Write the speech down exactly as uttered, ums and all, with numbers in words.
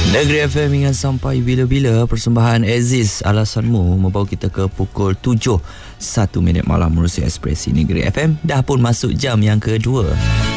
Negeri F M ingat sampai bila-bila. Persembahan Aziz Alasanmu membawa kita ke pukul tujuh satu minit malam menerusi Ekspresi Negeri F M. Dah pun masuk jam yang kedua.